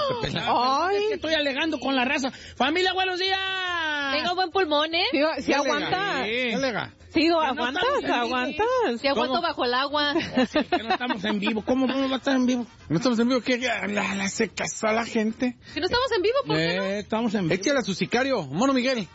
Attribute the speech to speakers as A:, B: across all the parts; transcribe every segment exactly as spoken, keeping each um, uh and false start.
A: Ay. Es que estoy alegando con la raza. Familia, buenos días.
B: Tengo buen pulmón, ¿eh?
A: Sí, sí aguanta. Sí.
C: Sí, aguantas, no aguantas.
B: Sí, aguanto bajo el agua.
A: Oh, sí, que no estamos en vivo. ¿Cómo no va a estar en vivo?
D: No estamos en vivo. ¿Qué le hace caso a la gente?
B: Que no estamos en vivo, ¿por qué no?
A: Eh, estamos en vivo.
D: Échale a su sicario, Mono Miguel.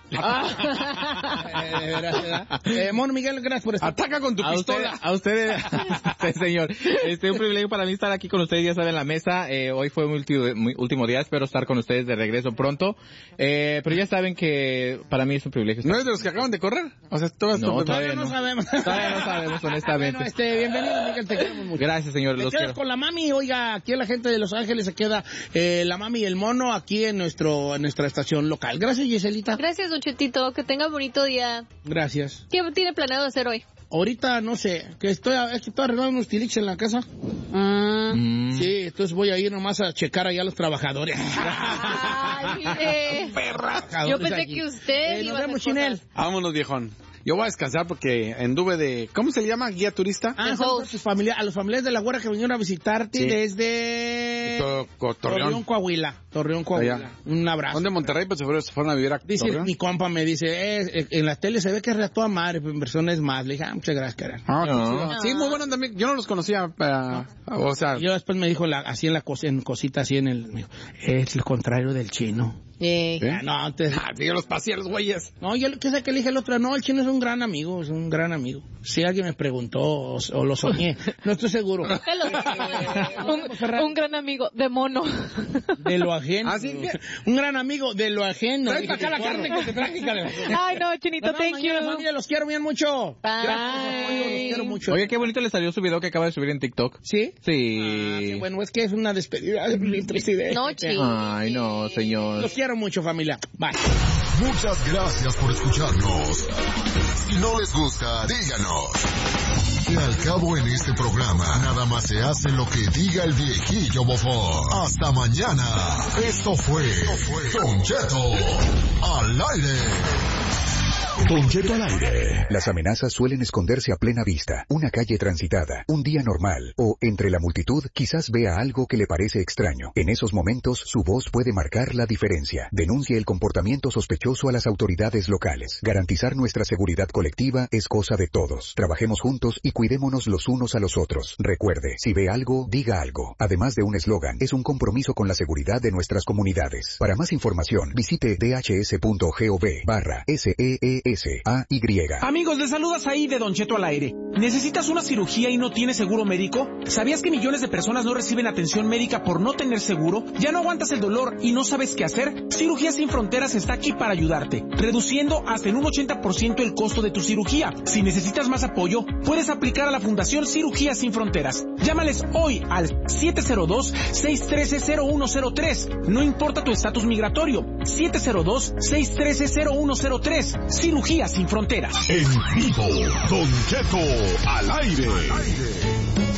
A: Ah. eh, gracias, eh, Mono Miguel, gracias por estar.
D: Ataca con tu
E: a
D: pistola.
E: Usted, a ustedes, sí, señor. Este, un privilegio para mí estar aquí con ustedes, ya saben, en la mesa. Eh, hoy fue mi último, mi último día, espero estar con ustedes de regreso pronto. Eh, pero ya saben que para mí es un privilegio estar.
D: ¿No eres de los que acaban de correr? O sea, todo esto
E: no,
A: todavía no, no sabemos.
E: Todavía no sabemos, honestamente.
A: Bueno, este, bienvenido, Miguel, te queremos mucho.
E: Gracias, señor.
A: Te
E: los
A: quedas
E: quiero.
A: con la mami, oiga, aquí la gente de Los Ángeles se queda eh, la mami y el mono aquí en nuestro en nuestra estación local. Gracias, Giselita.
B: Gracias, Don Chetito, que tenga bonito día.
A: Gracias.
B: ¿Qué tiene planeado hacer hoy?
A: Ahorita, no sé, que estoy, es que estoy arreglando unos tiliches en la casa.
B: Mm.
A: Sí, entonces voy a ir nomás a checar allá a los trabajadores.
B: Ay, mire.
A: Perra.
B: Yo pensé que usted
A: eh,
B: iba
A: nos
B: a
A: vemos,
B: hacer
A: Chinel.
B: cosas.
D: Vámonos, viejón. Yo voy a descansar porque anduve de... ¿Cómo se le llama? ¿Guía turista?
A: Ah, saludos a tus familia- a los familiares de la güera que vinieron a visitarte
D: Sí.
A: desde...
D: To- co- Torreón.
A: Torreón, Coahuila. Torreón, Coahuila.
D: Allá.
A: Un abrazo.
D: ¿Dónde? Monterrey, pues se fueron, se fueron a vivir a
A: Dice,
D: Torreón.
A: mi compa me dice, eh, eh, en la tele se ve que es a toda madre, pero en persona es más. Le dije, ah, muchas gracias, carnal.
D: Ah,
E: No.
D: qué chido. Sí, muy bueno también. Yo no los conocía. Uh, o sea...
A: Y yo después me dijo, la, así en la cos- en cosita, así en el... Me dijo, es el contrario del chino.
B: Eh.
D: ¿Eh?
A: Ah, no, antes...
D: Ah, yo los pasé a los güeyes.
A: No, yo qué sé que le dije el otro, no, el chino es un gran amigo, es un gran amigo. Si alguien me preguntó o, o lo soñé, no estoy seguro.
C: un, un gran amigo de mono.
A: De lo ajeno.
D: ¿Ah, sí?
A: Un gran amigo de lo ajeno.
D: Trae
A: dije,
D: para acá la
A: porro.
D: carne que te traje, cara.
C: Ay, no, Chinito,
A: Nos vemos
C: thank
A: mañana,
C: you.
A: familia, los quiero bien mucho.
B: Bye.
A: Gracias por su apoyo, los quiero mucho.
E: Oye, qué bonito le salió su video que acaba de subir en TikTok.
A: ¿Sí?
E: Sí.
A: Ah, sí, bueno, es que es una despedida de mi presidente.
B: No, chico.
E: Ay, no, señor.
A: Los quiero mucho, familia. Bye.
F: Muchas gracias por escucharnos. Si no les gusta, díganos. Que al cabo en este programa, nada más se hace lo que diga el viejillo bofón. Hasta mañana. Esto fue Don Cheto al aire.
G: Don Cheto al aire. Las amenazas suelen esconderse a plena vista. Una calle transitada, un día normal, o entre la multitud quizás vea algo que le parece extraño. En esos momentos su voz puede marcar la diferencia. Denuncie el comportamiento sospechoso a las autoridades locales. Garantizar nuestra seguridad colectiva es cosa de todos. Trabajemos juntos y cuidémonos los unos a los otros. Recuerde, si ve algo, diga algo. Además de un eslogan, es un compromiso con la seguridad de nuestras comunidades. Para más información, visite dhs.gov barra S E E S A Y.
H: Amigos, les saludas ahí de Don Cheto al aire. ¿Necesitas una cirugía y no tienes seguro médico? ¿Sabías que millones de personas no reciben atención médica por no tener seguro? ¿Ya no aguantas el dolor y no sabes qué hacer? Cirugías Sin Fronteras está aquí para ayudarte, reduciendo hasta en un ochenta por ciento el costo de tu cirugía. Si necesitas más apoyo, puedes aplicar a la Fundación Cirugías Sin Fronteras. Llámales hoy al siete cero dos, seis uno tres, cero uno cero tres. No importa tu estatus migratorio. siete cero dos, seis uno tres, cero uno cero tres. Cirugías Sin Fronteras.
F: En vivo, Don Cheto al aire.